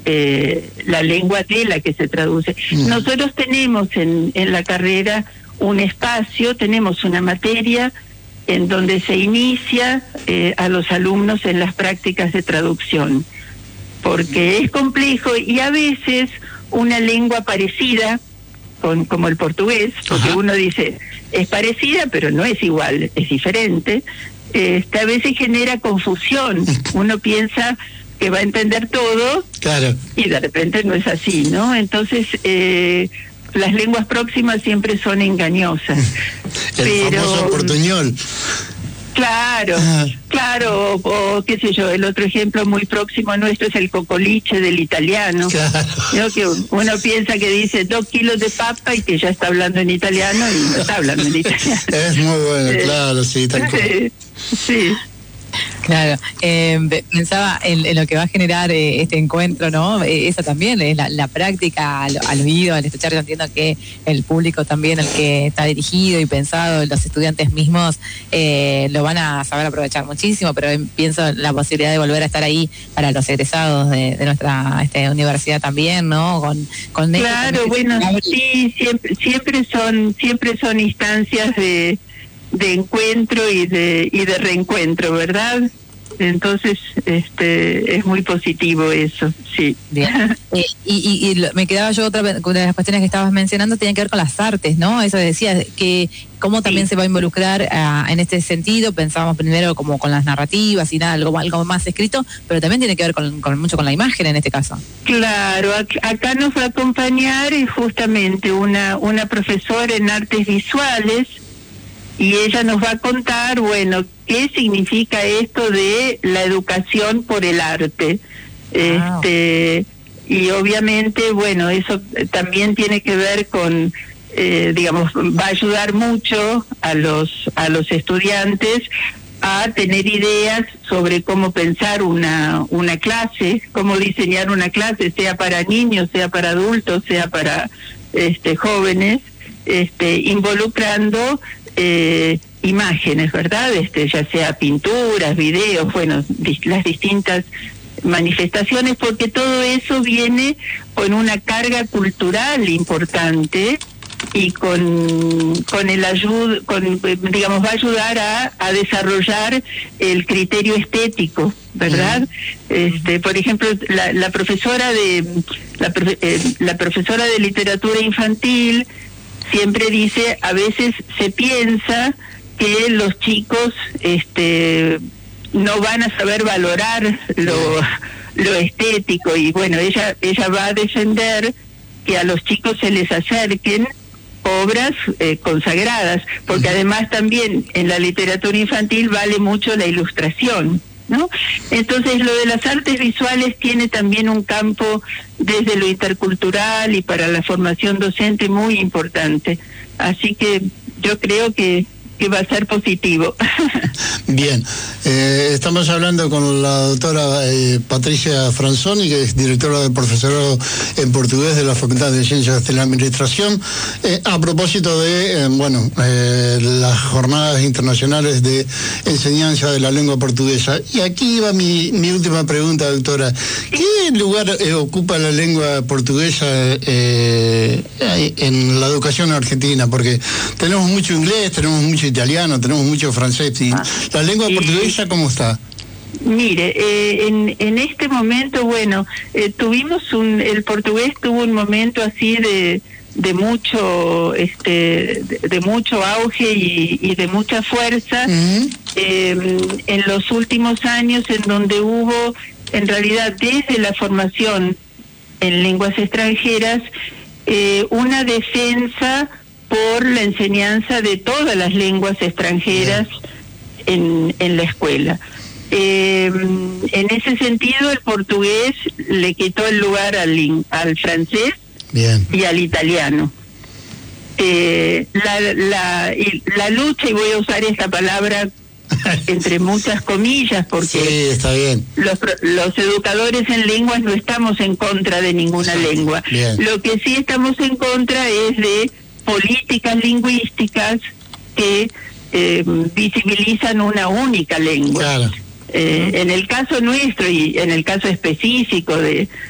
la lengua de la que se traduce. Nosotros tenemos en la carrera un espacio, tenemos una materia en donde se inicia a los alumnos en las prácticas de traducción, porque es complejo y a veces una lengua parecida, como el portugués, porque uno dice, es parecida, pero no es igual, es diferente, a veces genera confusión. Uno piensa que va a entender todo, claro, y de repente no es así, ¿no? Entonces, las lenguas próximas siempre son engañosas. El famoso portuñol. Claro, claro, o qué sé yo, el otro ejemplo muy próximo nuestro es el cocoliche del italiano, claro, ¿no? Que uno piensa que dice 2 kilos de papa y que ya está hablando en italiano y no está hablando en italiano. Es muy bueno, claro, sí, tal cual. Sí. Claro, pensaba en lo que va a generar este encuentro, ¿no? Eso también es la práctica al oído, al escuchar. Yo entiendo que el público también, el que está dirigido y pensado, los estudiantes mismos, lo van a saber aprovechar muchísimo, pero pienso en la posibilidad de volver a estar ahí para los egresados de nuestra universidad también, ¿no? Con claro, bueno, sí, siempre son instancias de encuentro y de reencuentro, ¿verdad? Entonces, es muy positivo eso, sí. Bien. Y me quedaba yo una de las cuestiones que estabas mencionando tenía que ver con las artes, ¿no? Eso decías, que cómo también se va a involucrar en este sentido. Pensábamos primero como con las narrativas y nada, algo más escrito, pero también tiene que ver mucho con la imagen en este caso. Claro, acá nos va a acompañar justamente una profesora en artes visuales, y ella nos va a contar, bueno, qué significa esto de la educación por el arte. Wow. Y obviamente, bueno, eso también tiene que ver con, digamos, va a ayudar mucho a los estudiantes a tener ideas sobre cómo pensar una clase, cómo diseñar una clase, sea para niños, sea para adultos, sea para jóvenes, involucrando imágenes, ¿verdad? Ya sea pinturas, videos, bueno, las distintas manifestaciones, porque todo eso viene con una carga cultural importante y digamos, va a ayudar a desarrollar el criterio estético, ¿verdad? Por ejemplo, la profesora de literatura infantil siempre dice, a veces se piensa que los chicos no van a saber valorar lo estético, y bueno, ella va a defender que a los chicos se les acerquen obras consagradas, porque además también en la literatura infantil vale mucho la ilustración, ¿no? Entonces, lo de las artes visuales tiene también un campo desde lo intercultural y para la formación docente muy importante. Así que yo creo que va a ser positivo. Bien, estamos hablando con la doctora Patricia Franzoni, que es directora del profesorado en portugués de la Facultad de Ciencias de la Administración, a propósito de, las jornadas internacionales de enseñanza de la lengua portuguesa. Y aquí va mi última pregunta, doctora. ¿Qué lugar ocupa la lengua portuguesa en la educación argentina? Porque tenemos mucho inglés, tenemos mucho italiano, tenemos mucho francés. ¿Y la lengua portuguesa cómo está? Mire, en este momento, bueno, el portugués tuvo un momento así de mucho auge y de mucha fuerza en los últimos años, en donde hubo, en realidad, desde la formación en lenguas extranjeras, una defensa por la enseñanza de todas las lenguas extranjeras en la escuela. En ese sentido, el portugués le quitó el lugar al francés y al italiano. La lucha, y voy a usar esta palabra entre muchas comillas, porque sí, está bien. Los educadores en lenguas no estamos en contra de ninguna lengua. Bien. Lo que sí estamos en contra es de políticas lingüísticas que visibilizan una única lengua. Claro. En el caso nuestro y en el caso específico de